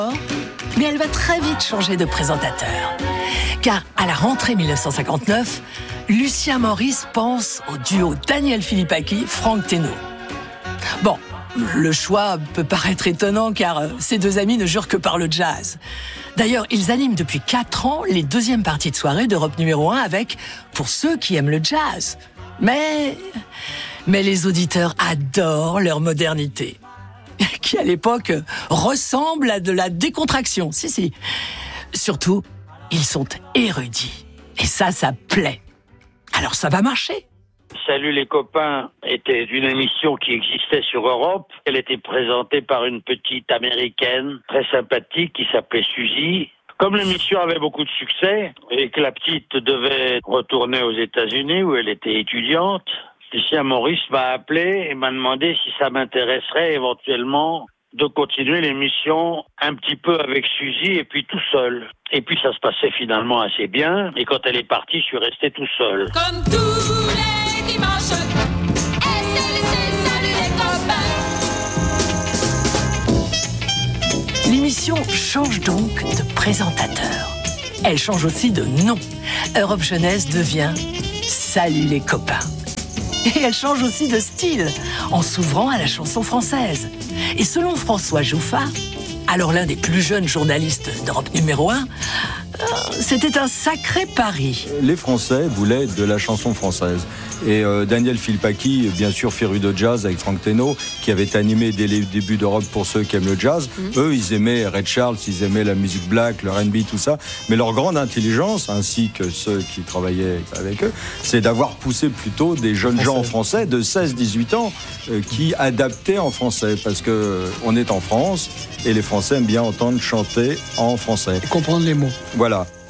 Mais elle va très vite changer de présentateur. Car à la rentrée 1959, Lucien Morisse pense au duo Daniel Philippaki-Franck Thénault. Bon, le choix peut paraître étonnant car ces deux amis ne jurent que par le jazz. D'ailleurs, ils animent depuis 4 ans les deuxièmes parties de soirée d'Europe numéro 1 avec Pour ceux qui aiment le jazz. Mais les auditeurs adorent leur modernité, qui à l'époque ressemble à de la décontraction. Si. Surtout, ils sont érudits. Et ça plaît. Alors ça va marcher. Salut les copains était une émission qui existait sur Europe. Elle était présentée par une petite américaine très sympathique qui s'appelait Suzy. Comme l'émission avait beaucoup de succès et que la petite devait retourner aux États-Unis où elle était étudiante, Lucien Morisse m'a appelé et m'a demandé si ça m'intéresserait éventuellement de continuer l'émission un petit peu avec Suzy et puis tout seul. Et puis ça se passait finalement assez bien. Et quand elle est partie, je suis resté tout seul. Comme tous les dimanches, salut les copains. L'émission change donc de présentateur. Elle change aussi de nom. Europe Jeunesse devient Salut les copains. Et elle change aussi de style, en s'ouvrant à la chanson française. Et selon François Jouffat, alors l'un des plus jeunes journalistes d'Europe numéro 1, c'était un sacré pari. Les Français voulaient de la chanson française. Et Daniel Philippaki, bien sûr féru de jazz avec Franck Thénault, qui avait animé dès les débuts d'Europe pour ceux qui aiment le jazz. Eux, ils aimaient Ray Charles, ils aimaient la musique black, le R&B, tout ça. Mais leur grande intelligence, ainsi que ceux qui travaillaient avec eux, c'est d'avoir poussé plutôt des jeunes gens français de 16-18 ans qui adaptaient en français. Parce qu'on est en France et les Français aiment bien entendre chanter en français. Et comprendre les mots. Voilà.